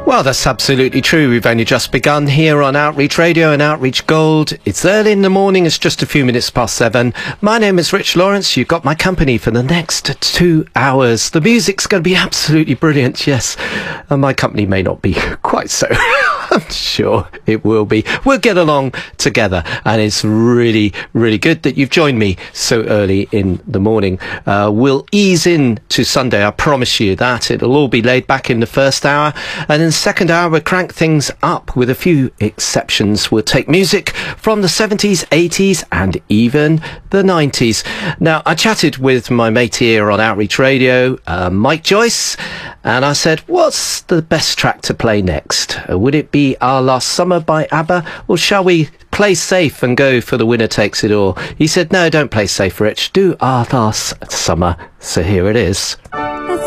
Well, that's absolutely true. We've only just begun here on Outreach Radio and Outreach Gold. It's early in the morning. It's just a few minutes past 7. My name is Rich Lawrence. You've got my company for the next 2 hours. The music's going to be absolutely brilliant, yes. And my company may not be quite so. I'm sure it will be. We'll get along together, and it's really, really good that you've joined me so early in the morning. We'll ease in to Sunday, I promise you that. It'll all be laid back in the first hour, and in the second hour we'll crank things up with a few exceptions. We'll take music from the 70s, 80s and even the 90s. Now, I chatted with my mate here on Outreach Radio, Mike Joyce, and I said, what's the best track to play next? Would it be Our Last Summer by ABBA, or shall we play safe and go for The Winner Takes It All? He said, no, don't play safe, Rich. Do Our Last Summer. So here it is.